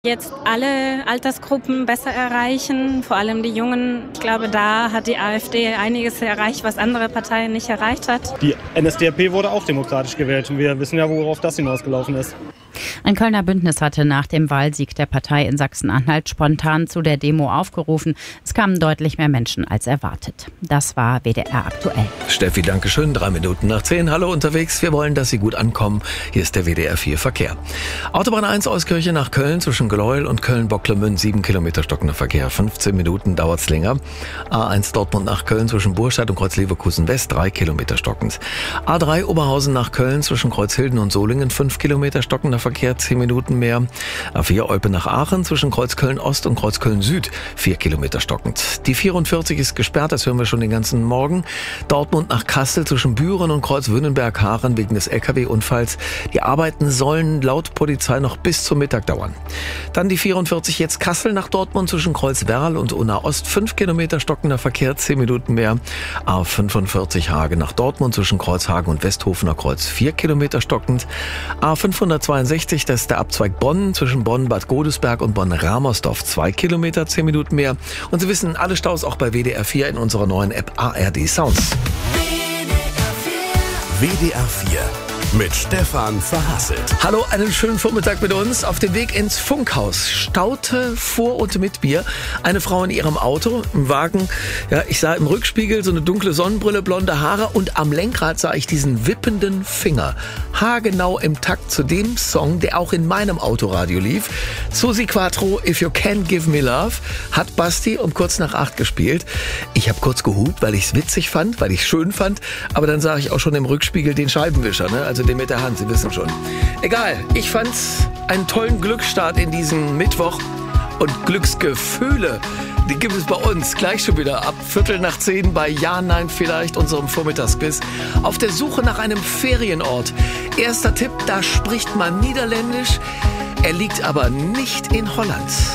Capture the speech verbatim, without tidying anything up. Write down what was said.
Jetzt alle Altersgruppen besser erreichen, vor allem die Jungen. Ich glaube, da hat die AfD einiges erreicht, was andere Parteien nicht erreicht hat. Die N S D A P wurde auch demokratisch gewählt und wir wissen ja, worauf das hinausgelaufen ist. Ein Kölner Bündnis hatte nach dem Wahlsieg der Partei in Sachsen-Anhalt spontan zu der Demo aufgerufen. Es kamen deutlich mehr Menschen als erwartet. Das war W D R aktuell. Steffi, danke schön. Drei Minuten nach zehn. Hallo unterwegs. Wir wollen, dass Sie gut ankommen. Hier ist der W D R vier Verkehr. Autobahn eins Euskirchen nach Köln zwischen Gleuel und Köln-Bocklemünd. sieben Kilometer stockender Verkehr. fünfzehn Minuten dauert's länger. A eins Dortmund nach Köln zwischen Burstadt und Kreuz-Leverkusen West. drei Kilometer stockend. A drei Oberhausen nach Köln zwischen Kreuzhilden und Solingen. fünf Kilometer stockender Verkehr. zehn Minuten mehr. A vier Eupen nach Aachen zwischen Kreuzköln Ost und Kreuzköln Süd. vier Kilometer stockend. Die vierundvierzig ist gesperrt, das hören wir schon den ganzen Morgen. Dortmund nach Kassel zwischen Büren und Kreuzwünnenberg-Haaren wegen des L K W-Unfalls. Die Arbeiten sollen laut Polizei noch bis zum Mittag dauern. Dann die vierundvierzig jetzt Kassel nach Dortmund zwischen Kreuzwerl und Unna Ost. fünf Kilometer stockender Verkehr, zehn Minuten mehr. A fünfundvierzig Hagen nach Dortmund zwischen Kreuzhagen und Westhofener Kreuz. vier Kilometer stockend. A fünfhundertzweiundsechzig, das ist der Abzweig Bonn zwischen Bonn-Bad Godesberg und Bonn-Ramersdorf. zwei Kilometer, zehn Minuten mehr. Und Sie wissen, alle Staus auch bei W D R vier in unserer neuen App A R D Sounds. W D R vier mit Stefan Verhasselt. Hallo, einen schönen Vormittag mit uns. Auf dem Weg ins Funkhaus staute vor und mit mir eine Frau in ihrem Auto, im Wagen. Ja, ich sah im Rückspiegel so eine dunkle Sonnenbrille, blonde Haare und am Lenkrad sah ich diesen wippenden Finger. Haargenau im Takt zu dem Song, der auch in meinem Autoradio lief. Susi Quattro, If You Can't Give Me Love, hat Basti um kurz nach acht gespielt. Ich habe kurz gehupt, weil ich es witzig fand, weil ich es schön fand. Aber dann sah ich auch schon im Rückspiegel den Scheibenwischer, ne? Also den mit der Hand, Sie wissen schon. Egal, ich fand einen tollen Glücksstart in diesen Mittwoch und Glücksgefühle, die gibt es bei uns gleich schon wieder ab Viertel nach zehn bei Ja, Nein, Vielleicht, unserem Vormittagsquiz. Auf der Suche nach einem Ferienort. Erster Tipp, da spricht man Niederländisch, er liegt aber nicht in Holland.